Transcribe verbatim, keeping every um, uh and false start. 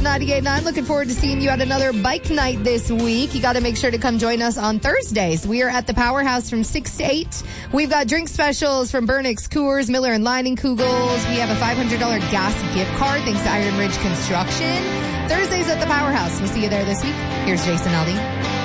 ninety-eight point nine. Looking forward to seeing you at another bike night this week. You got to make sure to come join us on Thursdays. We are at the Powerhouse from six to eight. We've got drink specials from Burnix, Coors, Miller and Lining Kugels. We have a five hundred dollars gas gift card thanks to Iron Ridge Construction. Thursdays at the Powerhouse. We'll see you there this week. Here's Jason Aldean.